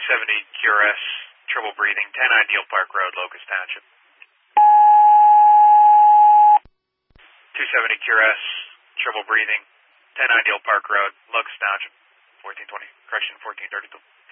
QRS, trouble breathing, 10 Ideal Park Road, Locust Township. 270 QRS, trouble breathing, 10 Ideal Park Road, Locust Township, 1420, correction 1432.